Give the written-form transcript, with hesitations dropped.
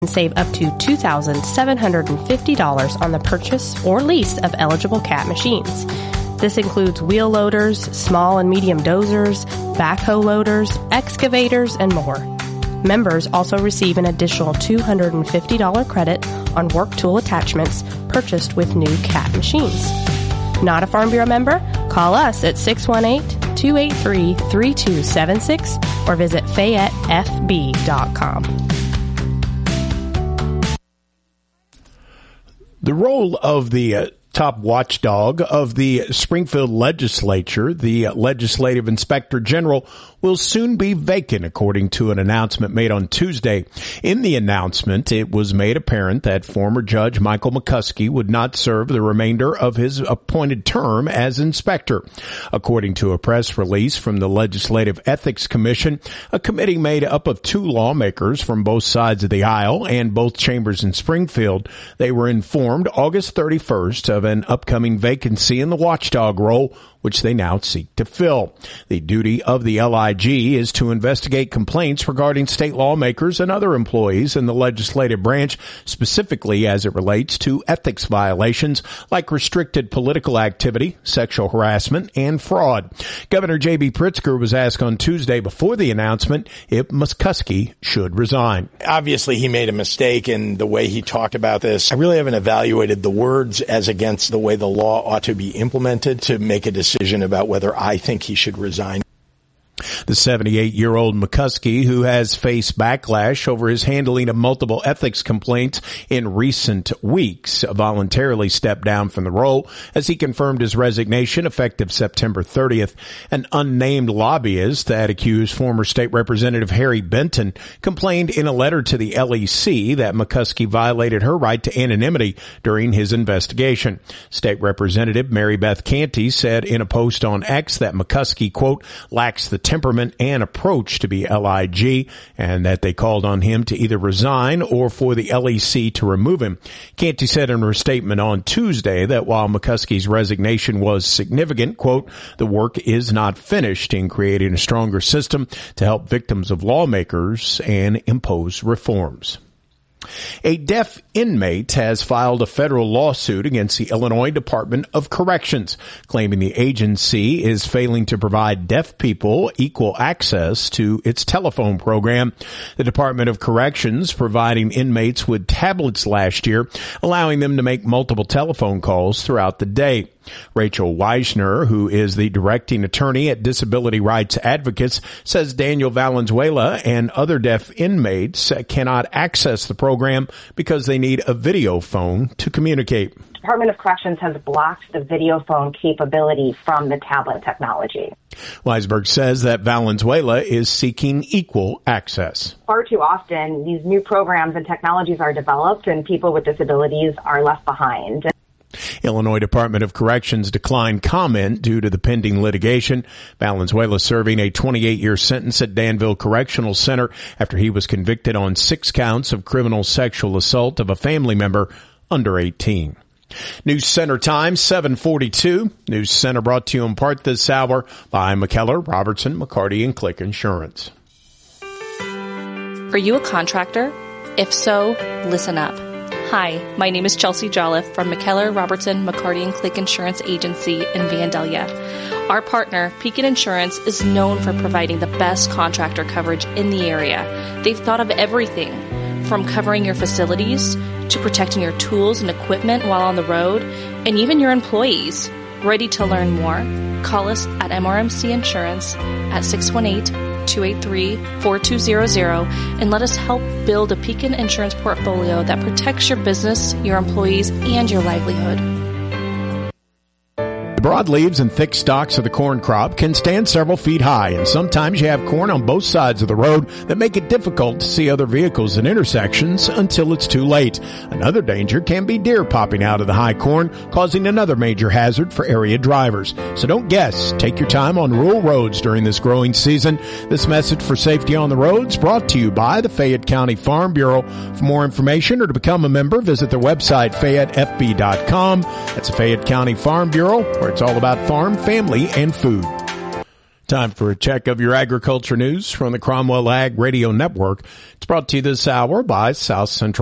and save up to $2,750 on the purchase or lease of eligible CAT machines. This includes wheel loaders, small and medium dozers, backhoe loaders, excavators, and more. Members also receive an additional $250 credit on work tool attachments purchased with new CAT machines. Not a Farm Bureau member? Call us at 618-283-3276 or visit FayetteFB.com. The role of the top watchdog of the Springfield legislature, the legislative inspector general, will soon be vacant, according to an announcement made on Tuesday. In the announcement, it was made apparent that former Judge Michael McCuskey would not serve the remainder of his appointed term as inspector. According to a press release from the Legislative Ethics Commission, a committee made up of two lawmakers from both sides of the aisle and both chambers in Springfield, they were informed August 31st of an upcoming vacancy in the watchdog role, which they now seek to fill. The duty of the LIG is to investigate complaints regarding state lawmakers and other employees in the legislative branch, specifically as it relates to ethics violations like restricted political activity, sexual harassment, and fraud. Governor J.B. Pritzker was asked on Tuesday before the announcement if McCuskey should resign. Obviously, he made a mistake in the way he talked about this. I really haven't evaluated the words as against the way the law ought to be implemented to make a decision about whether I think he should resign. The 78-year-old McCuskey, who has faced backlash over his handling of multiple ethics complaints in recent weeks, voluntarily stepped down from the role as he confirmed his resignation effective September 30th. An unnamed lobbyist that accused former State Representative Harry Benton complained in a letter to the LEC that McCuskey violated her right to anonymity during his investigation. State Representative Mary Beth Canty said in a post on X that McCuskey, quote, lacks the temperament and approach to be LIG, and that they called on him to either resign or for the LEC to remove him. Canty said in her statement on Tuesday that while McCuskey's resignation was significant, quote, the work is not finished in creating a stronger system to help victims of lawmakers and impose reforms. A deaf inmate has filed a federal lawsuit against the Illinois Department of Corrections, claiming the agency is failing to provide deaf people equal access to its telephone program. The Department of Corrections providing inmates with tablets last year, allowing them to make multiple telephone calls throughout the day. Rachel Weisner, who is the directing attorney at Disability Rights Advocates, says Daniel Valenzuela and other deaf inmates cannot access the program because they need a video phone to communicate. Department of Corrections has blocked the video phone capability from the tablet technology. Weisberg says that Valenzuela is seeking equal access. Far too often, these new programs and technologies are developed and people with disabilities are left behind. Illinois Department of Corrections declined comment due to the pending litigation. Valenzuela serving a 28-year sentence at Danville Correctional Center after he was convicted on 6 counts of criminal sexual assault of a family member under 18. News Center time, 7:42. News Center brought to you in part this hour by McKellar, Robertson, McCarty, and Click Insurance. Are you a contractor? If so, listen up. Hi, my name is Chelsea Jolliffe from McKellar, Robertson, McCarty & Click Insurance Agency in Vandalia. Our partner, Pekin Insurance, is known for providing the best contractor coverage in the area. They've thought of everything from covering your facilities to protecting your tools and equipment while on the road, and even your employees. Ready to learn more? Call us at MRMC Insurance at 618-283-4200 and let us help build a Pekin Insurance portfolio that protects your business, your employees, and your livelihood. The broadleaves and thick stalks of the corn crop can stand several feet high, and sometimes you have corn on both sides of the road that make it difficult to see other vehicles at intersections until it's too late. Another danger can be deer popping out of the high corn, causing another major hazard for area drivers. So don't guess. Take your time on rural roads during this growing season. This message for safety on the roads brought to you by the Fayette County Farm Bureau. For more information or to become a member, visit their website, FayetteFB.com. That's the Fayette County Farm Bureau, where it's all about farm, family, and food. Time for a check of your agriculture news from the Cromwell Ag Radio Network. It's brought to you this hour by South Central